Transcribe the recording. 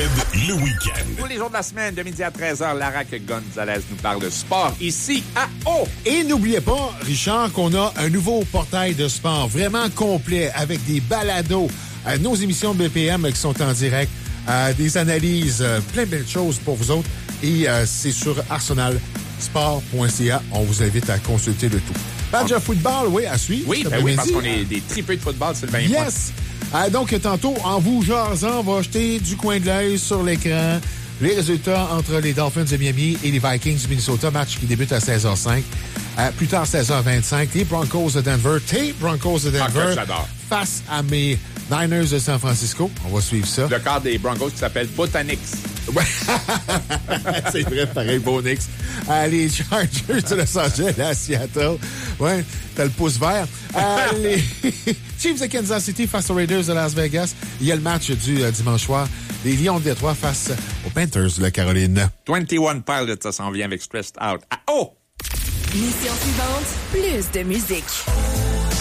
le week-end. Tous les jours de la semaine, de midi à 13h, Lara Gonzalez nous parle de sport ici à O. Et n'oubliez pas, Richard, qu'on a un nouveau portail de sport vraiment complet avec des balados, nos émissions de BPM qui sont en direct, des analyses, plein de belles choses pour vous autres. Et c'est sur arsenalsport.ca. On vous invite à consulter le tout. Match de football, oui, à suivre. Oui, oui, parce qu'on est des tripeux de football, Sylvain. Yes! Donc, tantôt, en vous jasant, on va jeter du coin de l'œil sur l'écran les résultats entre les Dolphins de Miami et les Vikings du Minnesota. Match qui débute à 16h05. Plus tard, 16h25, les Broncos de Denver. J'adore. Face à mes Niners de San Francisco. On va suivre ça. Le quart des Broncos qui s'appelle Botanix. Ouais. C'est vrai, pareil, Bonix. Les Chargers de Los Angeles à Seattle. Ouais, t'as le pouce vert. Les Chiefs de Kansas City face aux Raiders de Las Vegas. Il y a le match du dimanche soir. Les Lions de Détroit face aux Panthers de la Caroline. 21 Pilots, ça s'en vient avec Stressed Out. Ah, oh! Mission suivante, plus de musique.